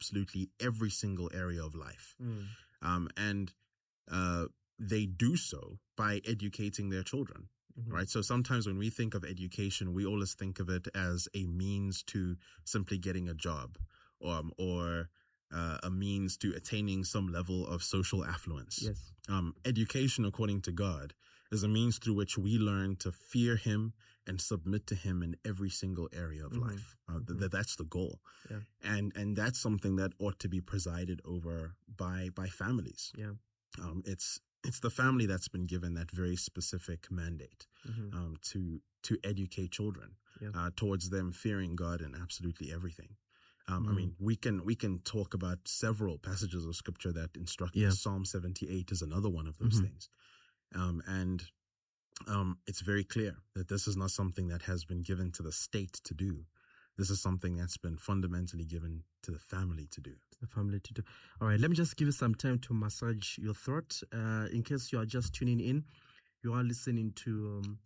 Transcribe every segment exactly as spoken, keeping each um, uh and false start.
absolutely every single area of life. Mm. Um, and uh, they do so by educating their children. Mm-hmm. Right. So sometimes when we think of education, we always think of it as a means to simply getting a job, um, or uh, a means to attaining some level of social affluence. Yes. Um, education, according to God, is a means through which we learn to fear Him and submit to Him in every single area of Mm-hmm. life. Uh, Mm-hmm. th- that's the goal. Yeah. And and that's something that ought to be presided over by by families. Yeah. Um, it's It's the family that's been given that very specific mandate, Mm-hmm. um, to to educate children, Yeah. uh, towards them fearing God in absolutely everything. Um, Mm. I mean, we can we can talk about several passages of scripture that instruct Yeah. us. Psalm seventy-eight is another one of those Mm-hmm. things, um, and um, it's very clear that this is not something that has been given to the state to do. This is something that's been fundamentally given to the family to do. The family to do. All right, let me just give you some time to massage your throat. Uh, in case you are just tuning in, you are listening to um,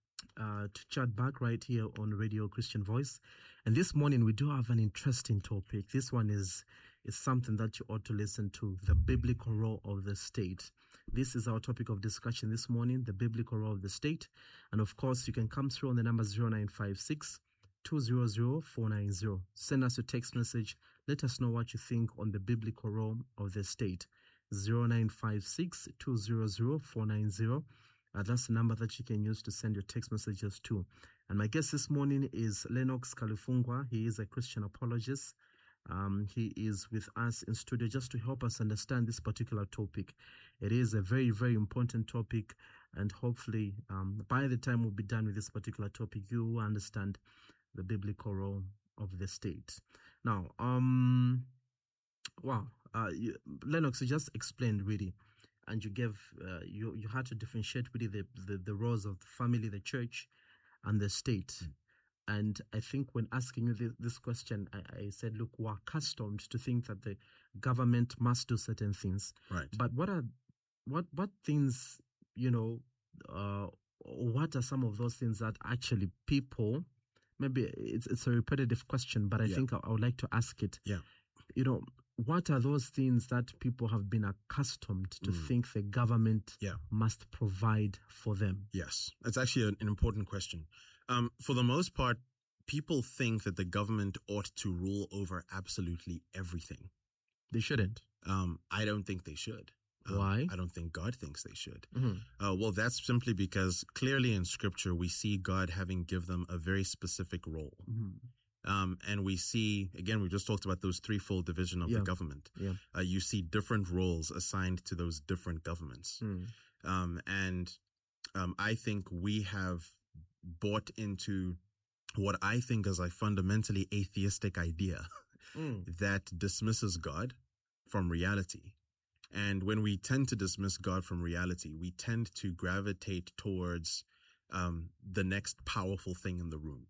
uh, to Chat Back right here on Radio Christian Voice. And this morning we do have an interesting topic. This one is is something that you ought to listen to: the biblical role of the state. This is our topic of discussion this morning: the biblical role of the state. And of course, you can come through on the number zero nine five six, two zero zero, four nine zero. Send us a text message. Let us know what you think on the biblical role of the state. zero nine five six, two zero zero, four nine zero. Uh, that's the number that you can use to send your text messages to. And my guest this morning is Lennox Kalifungwa. He is a Christian apologist. Um, he is with us in studio just to help us understand this particular topic. It is a very, very important topic, and hopefully um, by the time we'll be done with this particular topic, you will understand the biblical role of the state. Now, um, wow, uh, you, Lennox, you just explained really, and you gave, uh, you you had to differentiate really the, the, the roles of the family, the church, and the state. Mm. And I think when asking you this, this question, I, I said, look, we're accustomed to think that the government must do certain things. Right. But what are, what, what things, you know, uh, what are some of those things that actually people, maybe it's it's a repetitive question, but I yeah. think I, I would like to ask it. Yeah. You know, what are those things that people have been accustomed to mm. think the government yeah. must provide for them? Yes, it's actually an, an important question. Um, for the most part, people think that the government ought to rule over absolutely everything. They shouldn't. Um, I don't think they should. Um, Why? I don't think God thinks they should. Mm-hmm. Uh, well, that's simply because clearly in Scripture, we see God having given them a very specific role. Mm-hmm. Um, and we see, again, we just talked about those threefold division of yeah. the government. Yeah. Uh, you see different roles assigned to those different governments. Mm. Um, and um, I think we have bought into what I think is a fundamentally atheistic idea mm. that dismisses God from reality. And when we tend to dismiss God from reality, we tend to gravitate towards um, the next powerful thing in the room.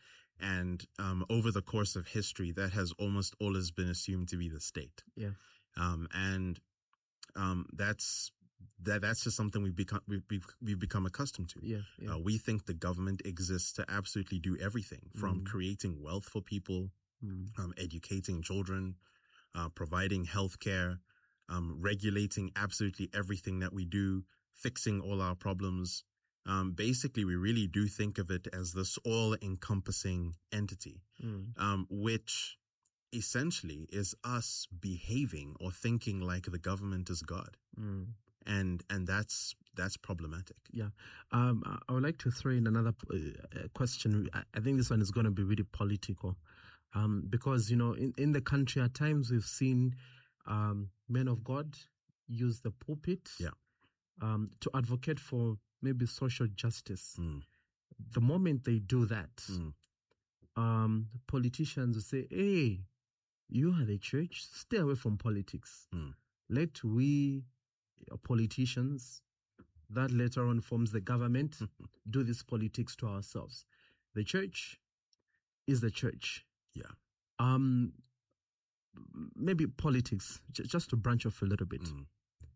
And um, over the course of history, that has almost always been assumed to be the state. Yeah. Um, and um, that's that that's just something we've become we've we've become accustomed to. Yeah. yeah. Uh, we think the government exists to absolutely do everything, from mm. creating wealth for people, mm. um, educating children, uh, providing healthcare, um, regulating absolutely everything that we do, fixing all our problems. Um, basically, we really do think of it as this all-encompassing entity, mm. um, which essentially is us behaving or thinking like the government is God. Mm. And and that's that's problematic. Yeah. Um, I would like to throw in another uh, question. I think this one is going to be really political, um, because, you know, in, in the country at times we've seen um, men of God use the pulpit yeah. um, to advocate for maybe social justice. Mm. The moment they do that, mm. um, politicians will say, hey, you are the church, stay away from politics. Mm. Let we politicians that later on forms the government do this politics to ourselves. The church is the church. Yeah. Um, maybe politics, j- just to branch off a little bit. Mm.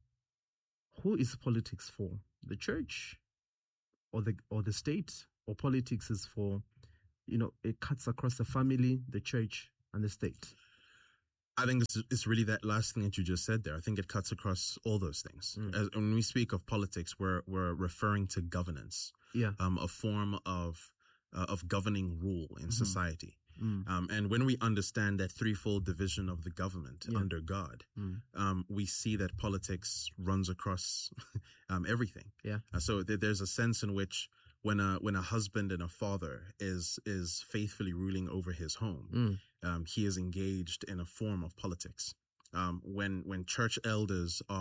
Who is politics for? The church or the or the state? Or politics is for, you know, it cuts across the family, the church, and the state? I think it's, it's really that last thing that you just said there. I think it cuts across all those things. Mm. As, when we speak of politics, we're we're referring to governance, Yeah. um, a form of uh, of governing rule in Mhm. society. Mm. Um, and when we understand that threefold division of the government Yeah. under God, Mm. um, we see that politics runs across um, everything. Yeah. Uh, so th- there's a sense in which when a when a husband and a father is is faithfully ruling over his home, Mm. um, he is engaged in a form of politics. Um, when when church elders are